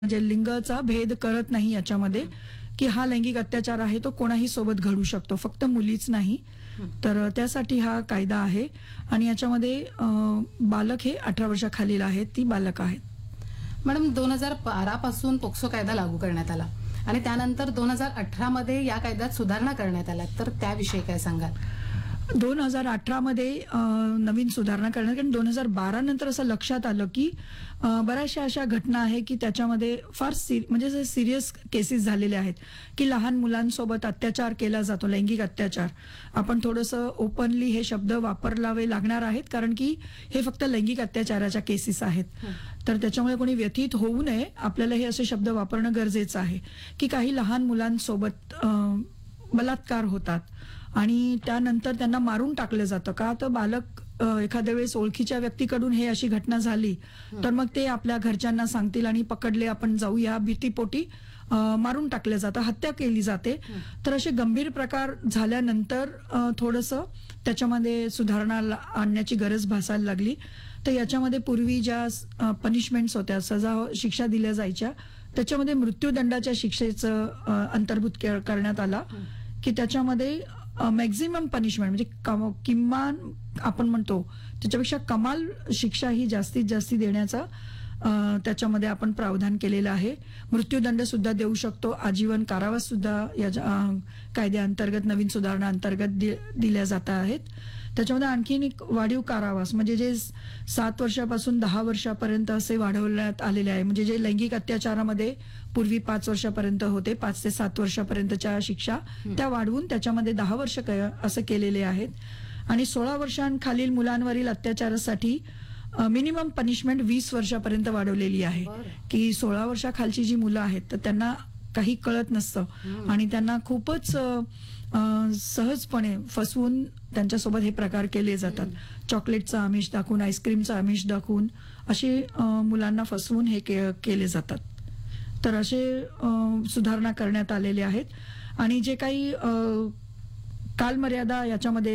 म्हणजे लिंगाचा भेद करत नाही याच्यामध्ये, की हा लैंगिक अत्याचार आहे तो कोणाही सोबत घडू शकतो, फक्त मुलीच नाही. तर त्यासाठी हा कायदा आहे आणि याच्यामध्ये बालक हे 18 वर्षाखालील आहेत, ती बालक आहेत. मॅडम 2012 पासून पोक्सो कायदा लागू करण्यात आला आणि त्यानंतर 2018 मध्ये या कायद्यात सुधारणा करण्यात आल्या, तर त्याविषयी काय सांगाल? 2018 मध्ये नवीन सुधारणा करण्यात, कारण 2012 नंतर असं लक्षात आलं की बऱ्याचशा अशा घटना आहे की त्याच्यामध्ये फार म्हणजे सिरियस केसेस झालेले आहेत की लहान मुलांसोबत अत्याचार केला जातो, लैंगिक अत्याचार. आपण थोडंसं ओपनली हे शब्द वापरावे लागणार आहेत, कारण की हे फक्त लैंगिक अत्याचाराच्या केसेस आहेत. तर त्याच्यामुळे कोणी व्यथित होऊ नये, आपल्याला हे असे शब्द वापरणं गरजेचं आहे की काही लहान मुलांसोबत बलात्कार होतात आणि त्यानंतर त्यांना मारून टाकलं जातं. का तर बालक एखाद्या वेळेस ओळखीच्या व्यक्तीकडून हे अशी घटना झाली तर मग ते आपल्या घरच्यांना सांगतील आणि पकडले आपण जाऊया भीतीपोटी मारून टाकलं जातं, हत्या केली जाते. तर असे गंभीर प्रकार झाल्यानंतर थोडंसं त्याच्यामध्ये सुधारणा आणण्याची गरज भासायला लागली. तर याच्यामध्ये पूर्वी ज्या पनिशमेंट्स होत्या, शिक्षा दिल्या जायच्या, त्याच्यामध्ये मृत्यूदंडाच्या शिक्षेचं अंतर्भूत करण्यात आला की त्याच्यामध्ये मॅक्झिमम पनिशमेंट म्हणजे किमान आपण म्हणतो त्याच्यापेक्षा कमाल शिक्षा ही जास्तीत जास्त देण्याचा त्याच्यामध्ये आपण प्रावधान केलेलं आहे. मृत्यूदंड सुद्धा देऊ शकतो, आजीवन कारावास सुद्धा या कायद्याअंतर्गत नवीन सुधारणा अंतर्गत दिल्या जात आहेत. त्याच्यामध्ये आणखीन एक वाढीव कारावास म्हणजे जे 7 वर्षापासून 10 वर्षापर्यंत असे वाढवण्यात आलेले आहे. म्हणजे जे लैंगिक अत्याचारामध्ये पूर्वी 5 वर्षापर्यंत होते, 5 ते 7 वर्षापर्यंतच्या शिक्षा त्या वाढवून त्याच्यामध्ये 10 वर्ष असं केलेले आहेत. आणि 16 वर्षांखालील मुलांवरील अत्याचारासाठी मिनिमम पनिशमेंट 20 वर्षापर्यंत वाढवलेली आहे. की 16 वर्षाखालची जी मुलं आहेत तर त्यांना काही कळत नसतं आणि त्यांना खूपच सहजपणे फसवून त्यांच्यासोबत हे प्रकार केले जातात. चॉकलेटचं आमिष दाखवून, आईस्क्रीमचं आमिष दाखवून असे मुलांना फसवून हे केले जातात. तर असे सुधारणा करण्यात आलेले आहेत. आणि जे काही कालमर्यादा याच्यामध्ये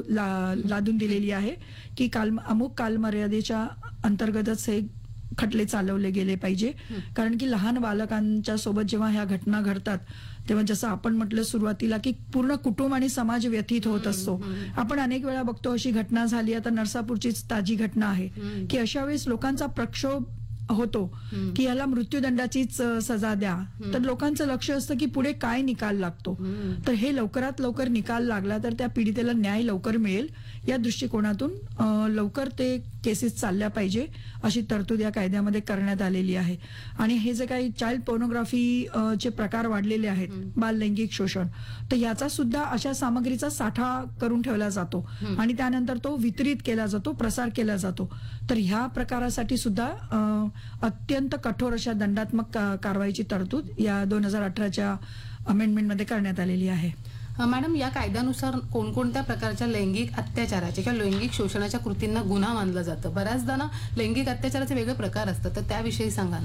लादून दिलेली आहे की अमुक कालमर्यादेच्या अंतर्गतच हे खटले चालवले गेले पाहिजे. कारण की लहान बालकांच्या सोबत जेव्हा ह्या घटना घडतात तेव्हा जसं आपण म्हटलं सुरुवातीला की पूर्ण कुटुंब आणि समाज व्यथित होत असतो. आपण अनेक वेळा बघतो अशी घटना झाली, आता नरसापूरचीच ताजी घटना आहे की अशा वेळेस लोकांचा प्रक्षोभ होतो की याला मृत्यूदंडाचीच सजा द्या. तर लोकांचं लक्ष असतं की पुढे काय निकाल लागतो. तर हे लवकरात लवकर निकाल लागला तर त्या पीडितेला न्याय लवकर मिळेल या दृष्टिकोनातून लवकर ते केसेस चालल्या पाहिजे अशी तरतूद या कायद्यामध्ये करण्यात आलेली आहे. आणि हे जे काही चाइल्ड पोर्नोग्राफी चे प्रकार वाढलेले आहेत, बाल लैंगिक शोषण, तर याचा सुद्धा अशा सामग्रीचा साठा करून ठेवला जातो आणि त्यानंतर तो वितरित केला जातो, प्रसार केला जातो. तर ह्या प्रकारासाठी सुद्धा अत्यंत कठोर अशा दंडात्मक कारवाईची तरतूद या 2018च्या अमेंडमेंटमध्ये करण्यात आलेली आहे. मॅडम, या कायद्यानुसार कोणकोणत्या प्रकारच्या लैंगिक अत्याचाराच्या किंवा लैंगिक शोषणाच्या कृतींना गुन्हा मानलं जातं? बऱ्याचदा ना लैंगिक अत्याचाराचे वेगळे प्रकार असतात, तर त्याविषयी सांगा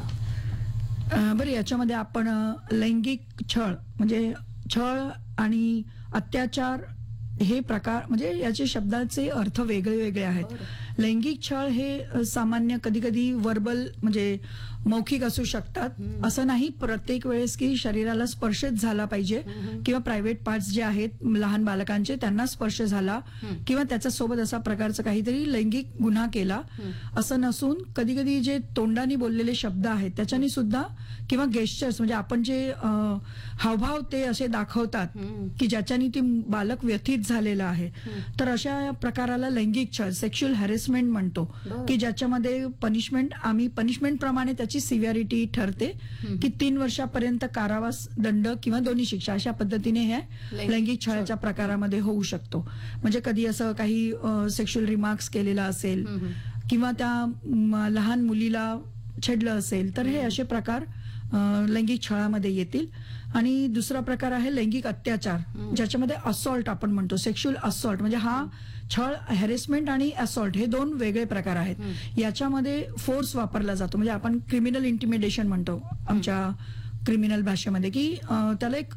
ना. बरं, याच्यामध्ये आपण लैंगिक छळ म्हणजे छळ आणि अत्याचार हे प्रकार म्हणजे याचे शब्दाचे अर्थ वेगळे वेगळे आहेत. लैंगिक छळ हे सामान्य कधी कधी वर्बल म्हणजे मौखिक असू शकतात. असं नाही प्रत्येक वेळेस की शरीराला स्पर्शच झाला पाहिजे किंवा प्रायव्हेट पार्ट्स जे आहेत लहान बालकांचे त्यांना स्पर्श झाला किंवा त्याच्यासोबत असा प्रकारचा काहीतरी लैंगिक गुन्हा केला असं नसून कधी कधी जे तोंडाने बोललेले शब्द आहेत त्याच्याने सुद्धा किंवा गेस्चर्स म्हणजे आपण जे हावभाव ते असे दाखवतात की ज्याच्याने ती बालक व्यथित झालेला आहे, तर अशा प्रकाराला लैंगिक छळ सेक्शुअल हॅरेसमेंट म्हणतो की ज्याच्यामध्ये पनिशमेंट प्रमाणे त्याची सिव्हिरिटी ठरते की 3 वर्षापर्यंत कारावास, दंड किंवा दोन्ही शिक्षा अशा पद्धतीने हे लैंगिक छळाच्या प्रकारामध्ये होऊ शकतो. म्हणजे कधी असं काही सेक्शुअल रिमार्क्स केलेला असेल किंवा त्या लहान मुलीला छेडलं असेल तर हे असे प्रकार लैंगिक छळामध्ये येतील. आणि दुसरा प्रकार आहे लैंगिक अत्याचार, ज्याच्यामध्ये असॉल्ट आपण म्हणतो, सेक्शुअल असॉल्ट म्हणजे हा छळ, हॅरेसमेंट आणि असॉल्ट हे 2 वेगळे प्रकार आहेत. याच्यामध्ये फोर्स वापरला जातो, म्हणजे आपण क्रिमिनल इंटिमिडेशन म्हणतो आमच्या क्रिमिनल भाषेमध्ये, की त्याला एक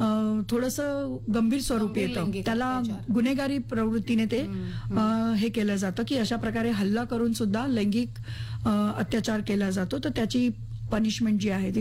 थोडंसं गंभीर स्वरूप येतं, त्याला गुन्हेगारी प्रवृत्तीने ते हे केलं जातं की अशा प्रकारे हल्ला करून सुद्धा लैंगिक अत्याचार केला जातो. तर त्याची पनिशमेंट जी आहे ती